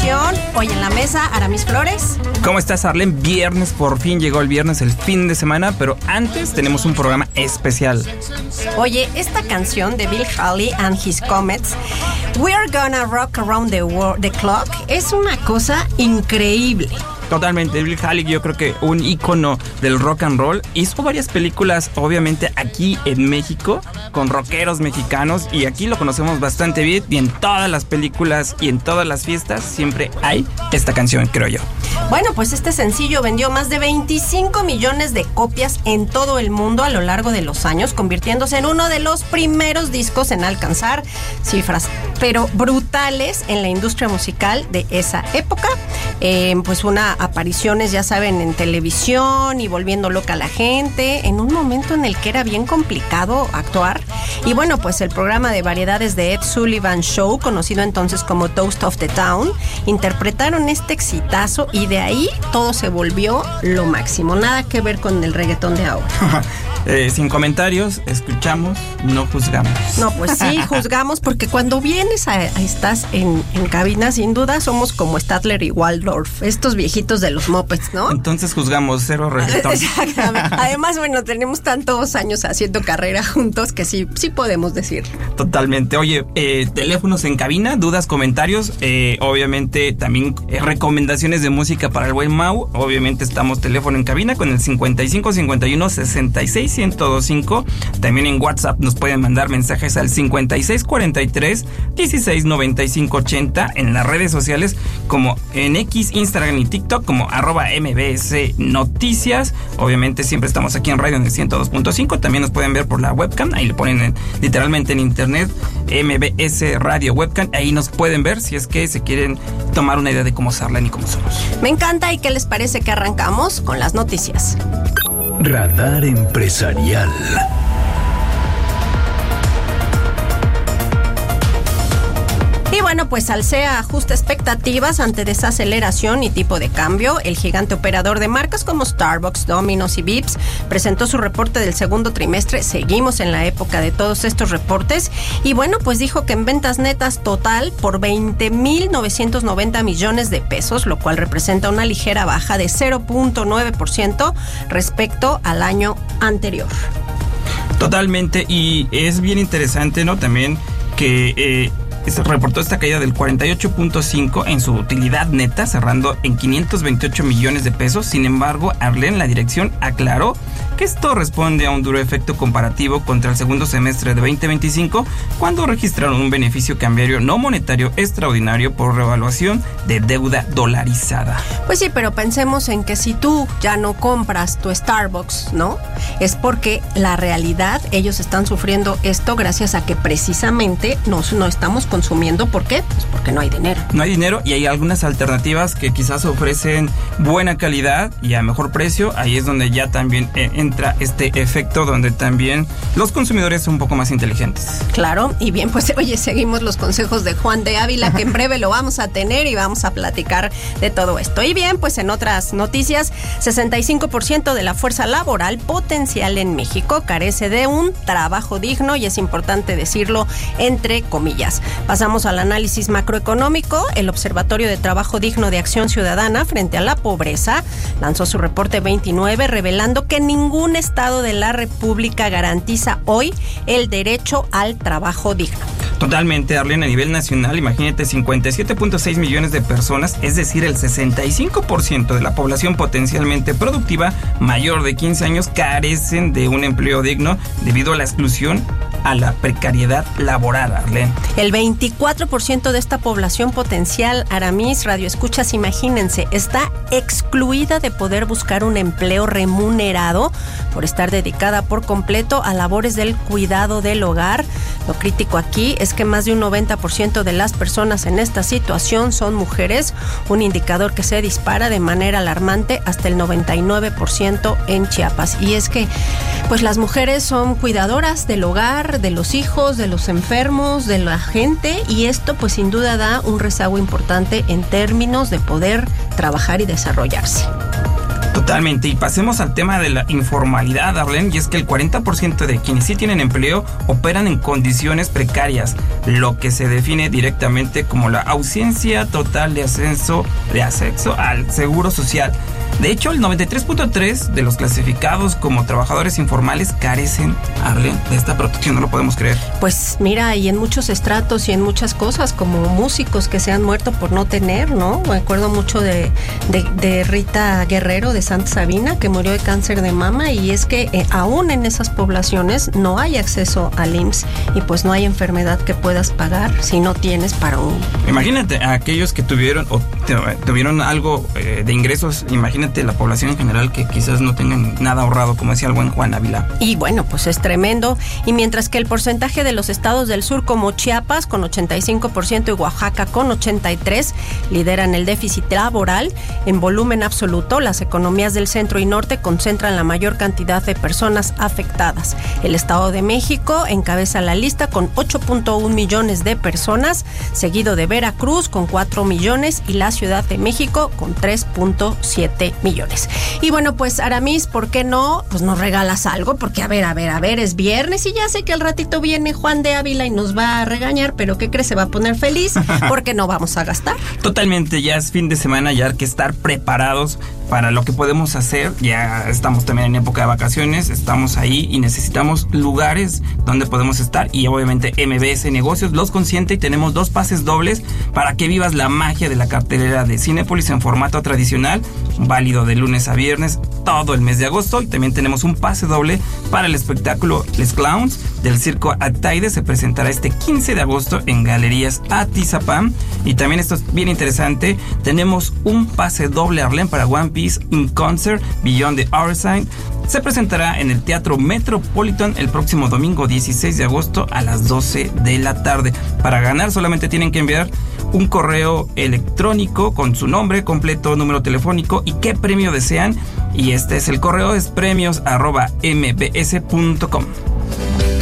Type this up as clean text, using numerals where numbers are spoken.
información. Hoy en la mesa, Aramis Flores. ¿Cómo estás, Arlene? Viernes, por fin llegó el viernes, el fin de semana, pero antes tenemos un programa especial. Oye, esta canción de Bill Haley and His Comets, We're Gonna Rock Around the Clock, es una cosa increíble. Totalmente, Bill Haley, yo creo que un ícono del rock and roll. Hizo varias películas, obviamente, aquí en México, con rockeros mexicanos, y aquí lo conocemos bastante bien, y en todas las películas y en todas las fiestas siempre hay esta canción, creo yo. Bueno, pues este sencillo vendió más de 25 millones de copias en todo el mundo a lo largo de los años, convirtiéndose en uno de los primeros discos en alcanzar cifras, pero brutales en la industria musical de esa época. Pues apariciones, ya saben, en televisión y volviendo loca a la gente, en un momento en el que era bien complicado actuar. Y bueno, pues el programa de variedades de Ed Sullivan Show, conocido entonces como Toast of the Town, interpretaron este exitazo y de ahí todo se volvió lo máximo. Nada que ver con el reggaetón de ahora. Sin comentarios, escuchamos, no juzgamos. No, pues sí, juzgamos, porque cuando vienes estás en cabina, sin duda somos como Statler y Waldorf, estos viejitos de los mopeds, ¿no? Entonces juzgamos, cero reggaetón. Exactamente. Además, bueno, tenemos tantos años haciendo carrera juntos que sí podemos decir. Totalmente. Oye, teléfonos en cabina, dudas, comentarios, obviamente también recomendaciones de música para el buen Mau. Obviamente estamos teléfono en cabina con el 55 51 66 1025. También en WhatsApp nos pueden mandar mensajes al 56 43 16 95 80. En las redes sociales como en X, Instagram y TikTok como @MBS Noticias. Obviamente siempre estamos aquí en radio en el 102.5. También nos pueden ver por la webcam. Ahí le ponen literalmente en internet MBS Radio Webcam. Ahí nos pueden ver si es que se quieren tomar una idea de cómo Sarlan y cómo somos. Me encanta. ¿Y qué les parece que arrancamos con las noticias? Radar Empresarial. Y bueno, pues Alsea ajusta expectativas ante desaceleración y tipo de cambio. El gigante operador de marcas como Starbucks, Domino's y Vips presentó su reporte del segundo trimestre. Seguimos en la época de todos estos reportes. Y bueno, pues dijo que en ventas netas total por 20.990 millones de pesos, lo cual representa una ligera baja de 0.9% respecto al año anterior. Totalmente, y es bien interesante, ¿no? También que se reportó esta caída del 48.5 en su utilidad neta, cerrando en 528 millones de pesos. Sin embargo, Arlene, la dirección, aclaró que esto responde a un duro efecto comparativo contra el segundo semestre de 2025, cuando registraron un beneficio cambiario no monetario extraordinario por revaluación de deuda dolarizada. Pues sí, pero pensemos en que si tú ya no compras tu Starbucks, ¿no? Es porque la realidad, ellos están sufriendo esto gracias a que precisamente no estamos consumiendo. ¿Por qué? Pues porque no hay dinero. No hay dinero, y hay algunas alternativas que quizás ofrecen buena calidad y a mejor precio. Ahí es donde ya también entra este efecto, donde también los consumidores son un poco más inteligentes. Claro, y bien, pues oye, seguimos los consejos de Juan de Ávila, que en breve lo vamos a tener y vamos a platicar de todo esto. Y bien, pues en otras noticias, 65% de la fuerza laboral potencial en México carece de un trabajo digno, y es importante decirlo entre comillas. Pasamos al análisis macroeconómico. El Observatorio de Trabajo Digno de Acción Ciudadana frente a la Pobreza lanzó su reporte 29, revelando que ningún estado de la República garantiza hoy el derecho al trabajo digno. Totalmente, Arlene, a nivel nacional, imagínate, 57.6 millones de personas, es decir, el 65% de la población potencialmente productiva mayor de 15 años carecen de un empleo digno debido a la exclusión, a la precariedad laboral, Arlene. El 24% de esta población potencial, Aramis, radioescuchas, imagínense, está excluida de poder buscar un empleo remunerado por estar dedicada por completo a labores del cuidado del hogar. Lo crítico aquí es que más de un 90% de las personas en esta situación son mujeres, un indicador que se dispara de manera alarmante hasta el 99% en Chiapas. Y es que, pues las mujeres son cuidadoras del hogar, de los hijos, de los enfermos, de la gente, y esto pues sin duda da un rezago importante en términos de poder trabajar y desarrollarse. Totalmente, y pasemos al tema de la informalidad, Arlene, y es que el 40% de quienes sí tienen empleo operan en condiciones precarias, lo que se define directamente como la ausencia total de acceso al seguro social. De hecho, el 93.3% de los clasificados como trabajadores informales carecen, Arlene, de esta protección, no lo podemos creer. Pues mira, y en muchos estratos y en muchas cosas, como músicos que se han muerto por no tener, ¿no? Me acuerdo mucho de Rita Guerrero de Santa Sabina, que murió de cáncer de mama, y es que aún en esas poblaciones no hay acceso al IMSS y pues no hay enfermedad que puedas pagar si no tienes para un... Imagínate a aquellos que tuvieron algo de ingresos, imagínate la población en general que quizás no tengan nada ahorrado, como decía el buen Juan Ávila. Y bueno, pues es tremendo. Y mientras que el porcentaje de los estados del sur como Chiapas con 85% y Oaxaca con 83% lideran el déficit laboral en volumen absoluto, las economías del centro y norte concentran la mayor cantidad de personas afectadas. El Estado de México encabeza la lista con 8.1 millones de personas, seguido de Veracruz con 4 millones y la Ciudad de México con 3.7 millones. Y bueno, pues Aramis, ¿por qué no? Pues nos regalas algo, porque a ver, es viernes y ya sé que al ratito viene Juan de Ávila y nos va a regañar, pero ¿qué crees? Se va a poner feliz porque no vamos a gastar. Totalmente, ya es fin de semana, ya hay que estar preparados para lo que podemos hacer. Ya estamos también en época de vacaciones, estamos ahí y necesitamos lugares donde podemos estar, y obviamente MBS Negocios los consiente y tenemos 2 pases dobles para que vivas la magia de la cartelera de Cinépolis en formato tradicional, válido de lunes a viernes todo el mes de agosto, y también tenemos un pase doble para el espectáculo Les Clowns del Circo Ataide. Se presentará este 15 de agosto en Galerías Atizapán, y también esto es bien interesante, tenemos un pase doble, Arlene, para One Piece in Concert Beyond the Horizon. Se presentará en el Teatro Metropolitan el próximo domingo 16 de agosto a las 12 de la tarde. Para ganar solamente tienen que enviar un correo electrónico con su nombre completo, número telefónico y qué premio desean. Y este es el correo, es premios@mbs.com.